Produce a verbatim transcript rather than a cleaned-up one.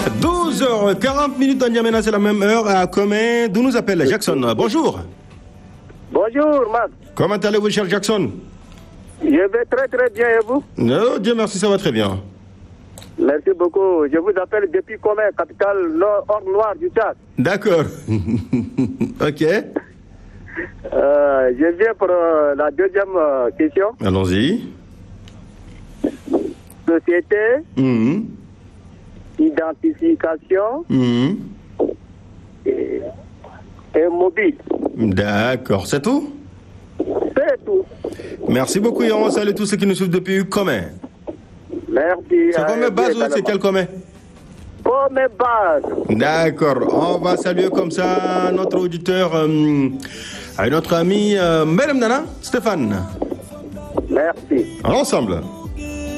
douze heures quarante minutes à N'Djamena, c'est la même heure à Commun. D'où nous appelle Jackson. Bonjour. Bonjour, Max. Comment allez-vous, cher Jackson? Je vais très très bien et vous? Non, Dieu merci, ça va très bien. Merci beaucoup. Je vous appelle depuis Commun, capitale hors noir du Tchad. D'accord. Ok. Euh, je viens pour euh, la deuxième euh, question. Allons-y. Société, Mmh. identification Mmh. et, et mobile. D'accord, c'est tout? C'est tout. Merci beaucoup et on salue tous ceux qui nous suivent depuis Commun. Merci. C'est Commun base ou c'est quel Commun? Commun base. D'accord, on va saluer comme ça notre auditeur, euh, notre ami euh, Madame Nana, Stéphane. Merci. Ensemble.